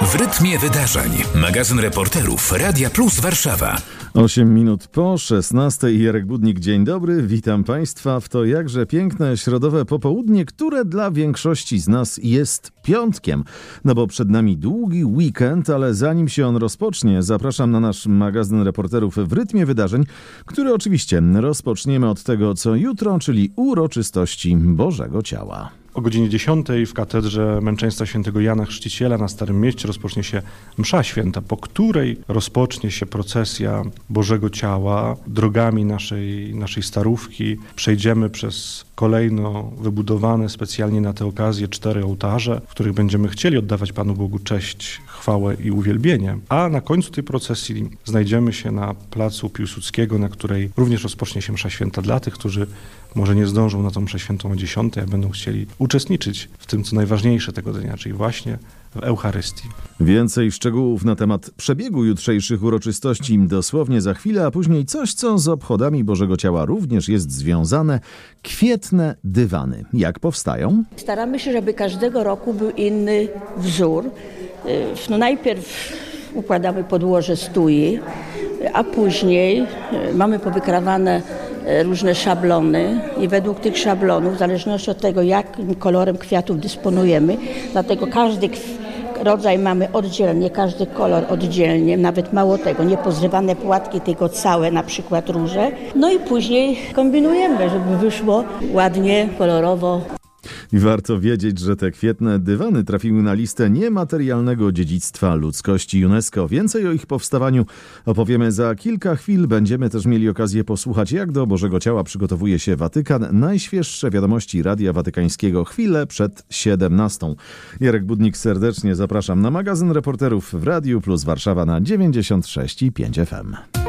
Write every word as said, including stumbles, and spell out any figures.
W rytmie wydarzeń. Magazyn reporterów Radia Plus Warszawa. osiem minut po szesnastej. Jarek Budnik, dzień dobry. Witam Państwa w to jakże piękne środowe popołudnie, które dla większości z nas jest piątkiem. No bo przed nami długi weekend, ale zanim się on rozpocznie, zapraszam na nasz magazyn reporterów w rytmie wydarzeń, który oczywiście rozpoczniemy od tego, co jutro, czyli uroczystości Bożego Ciała. O godzinie dziesiątej w katedrze Męczeństwa Świętego Jana Chrzciciela na Starym Mieście rozpocznie się msza święta, po której rozpocznie się procesja Bożego Ciała drogami naszej, naszej Starówki. Przejdziemy przez kolejno wybudowane specjalnie na tę okazję cztery ołtarze, w których będziemy chcieli oddawać Panu Bogu cześć, chwałę i uwielbienie. A na końcu tej procesji znajdziemy się na placu Piłsudskiego, na której również rozpocznie się msza święta dla tych, którzy może nie zdążą na tą mszę świętą o dziesiątej, a będą chcieli uczestniczyć w tym, co najważniejsze tego dnia, czyli właśnie w Eucharystii. Więcej szczegółów na temat przebiegu jutrzejszych uroczystości dosłownie za chwilę, a później coś, co z obchodami Bożego Ciała również jest związane. Kwietne dywany. Jak powstają? Staramy się, żeby każdego roku był inny wzór. No najpierw układamy podłoże stui, a później mamy powykrawane różne szablony i według tych szablonów, w zależności od tego, jakim kolorem kwiatów dysponujemy, dlatego każdy rodzaj mamy oddzielnie, każdy kolor oddzielnie, nawet mało tego, niepozrywane płatki, tylko całe, na przykład róże. No i później kombinujemy, żeby wyszło ładnie, kolorowo. I warto wiedzieć, że te kwietne dywany trafiły na listę niematerialnego dziedzictwa ludzkości UNESCO. Więcej o ich powstawaniu opowiemy za kilka chwil. Będziemy też mieli okazję posłuchać, jak do Bożego Ciała przygotowuje się Watykan. Najświeższe wiadomości Radia Watykańskiego chwilę przed siedemnastą. Jarek Budnik, serdecznie zapraszam na magazyn reporterów w Radiu Plus Warszawa na dziewięćdziesiąt sześć i pięć F M.